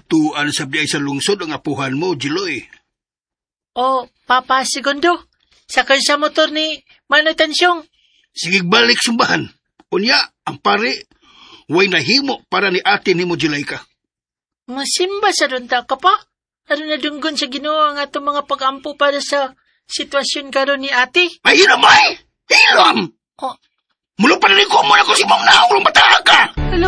Tuan sa ay sa lungsod ang apuhan mo, Jiloy. O, Papa Segundo, sakay sa motor ni Manoy Tansyong. Sige balik sumbahan. Unya, ang pare, way nahimo para ni ate ni mo, Jilayka. Masimba sa runta ka pa? Ano na dunggon sa Ginoo ang atong mga pag-ampo para sa sitwasyon karon ni ate? Ay, hinamay! Hilam! Oh, Mulo pa na ko mo na ko si Ma'am Naong mataha ka! hello?